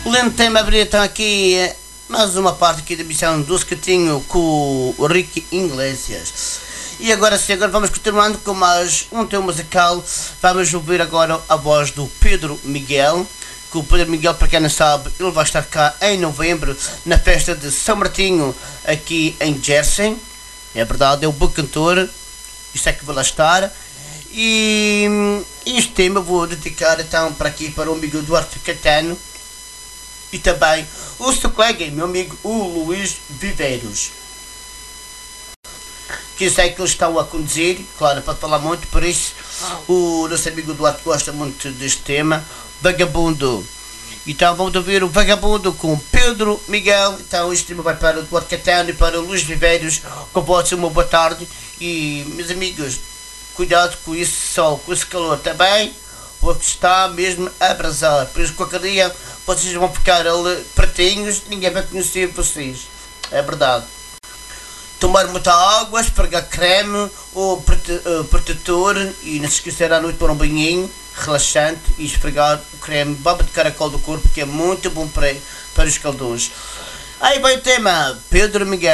O Lendo tem-me abrir então aqui mais uma parte aqui da missão doce que tenho com o Ricky Iglesias. E agora sim, agora vamos continuando com mais um tema musical. Vamos ouvir agora a voz do Pedro Miguel. Que o Pedro Miguel, para quem não sabe, ele vai estar cá em novembro na festa de São Martinho aqui em Jersey. É verdade, é um bom cantor. Isso é que vai lá estar. E este tema vou dedicar então para aqui para o amigo Duarte Catano e também o seu colega, meu amigo o Luís Viveiros, que eu sei que eles estão a conduzir, claro, para falar muito, por isso o nosso amigo Duarte gosta muito deste tema, Vagabundo. Então vamos ouvir o Vagabundo com Pedro Miguel. Então este tema vai para o Duarte Catano e para o Luís Viveiros. Com pode ser uma boa tarde e, meus amigos, cuidado com esse sol, com esse calor também, porque está mesmo a abrasar. Por isso qualquer dia vocês vão ficar ali pretinhos, ninguém vai conhecer vocês. É verdade. Tomar muita água, esfregar creme ou protetor e não se esquecer à noite para um banhinho relaxante e esfregar o creme baba de caracol do corpo, que é muito bom para os caldões. Aí vai o tema, Pedro Miguel.